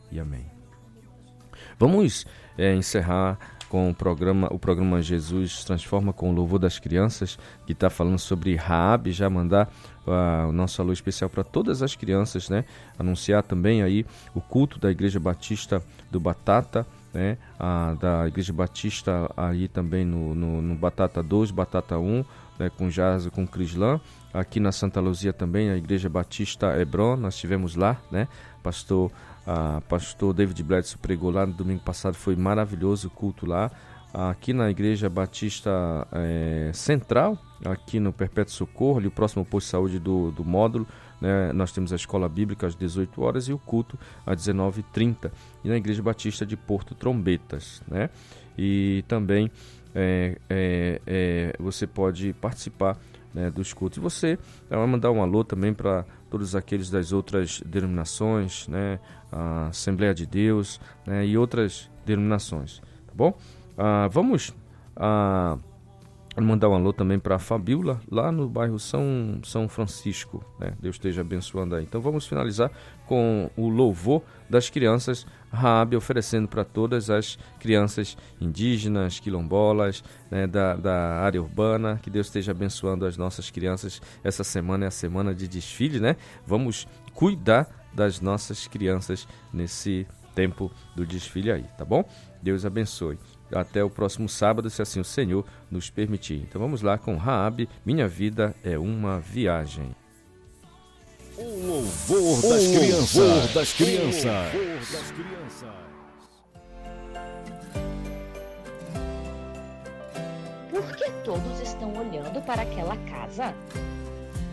e amém. Vamos encerrar com o programa Jesus Transforma com o louvor das crianças, que está falando sobre Raabe. Já mandar o nosso alô especial para todas as crianças, né? Anunciar também aí o culto da Igreja Batista do Batata, né? Da Igreja Batista aí também no Batata 2, Batata 1, né? Com Jaso, com Crislan. Aqui na Santa Luzia também a Igreja Batista Hebron, nós estivemos lá, né? Pastor David Bledsoe pregou lá no domingo passado, foi maravilhoso o culto lá. Aqui na Igreja Batista Central, aqui no Perpétuo Socorro, ali o próximo posto de saúde do módulo, né, nós temos a escola bíblica às 18 horas e o culto às 19h30. E na Igreja Batista de Porto Trombetas, né? E também você pode participar, né, dos cultos. E você vai mandar um alô também para todos aqueles das outras denominações, né, a Assembleia de Deus, né, e outras denominações, tá bom? Vamos mandar um alô também para a Fabíola, lá no bairro São Francisco, né? Deus esteja abençoando aí. Então vamos finalizar com o louvor das crianças, Raabe, oferecendo para todas as crianças indígenas, quilombolas, né, da área urbana. Que Deus esteja abençoando as nossas crianças. Essa semana é a semana de desfile, né? Vamos cuidar das nossas crianças nesse tempo do desfile aí, tá bom? Deus abençoe. Até o próximo sábado, se assim o Senhor nos permitir. Então vamos lá com Raabe, Minha Vida é uma Viagem. O louvor das crianças. Por que todos estão olhando para aquela casa?